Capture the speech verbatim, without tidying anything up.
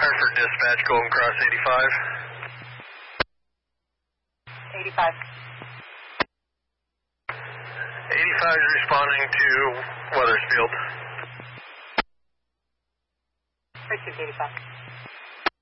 Hartford Dispatch, Golden Cross eighty-five. eighty-five. eighty-five is responding to Weathersfield. Richard eighty-five.